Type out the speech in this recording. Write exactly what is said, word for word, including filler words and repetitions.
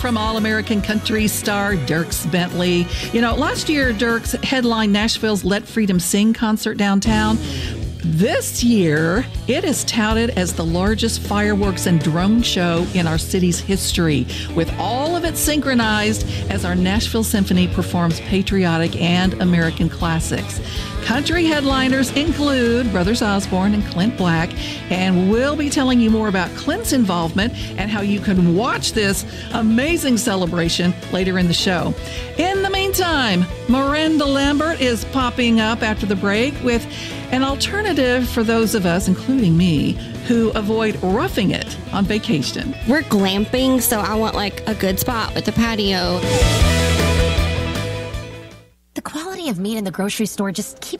From All-American Country star Dierks Bentley. You know, last year, Dierks headlined Nashville's Let Freedom Sing concert downtown. This year, it is touted as the largest fireworks and drone show in our city's history, with all of it synchronized as our Nashville Symphony performs patriotic and American classics. Country headliners include Brothers Osborne and Clint Black, and we'll be telling you more about Clint's involvement and how you can watch this amazing celebration later in the show. In the meantime, Miranda Lambert is popping up after the break with an alternative for those of us, including me, who avoid roughing it on vacation. We're glamping, so I want like a good spot with a patio. The quality of meat in the grocery store just keeps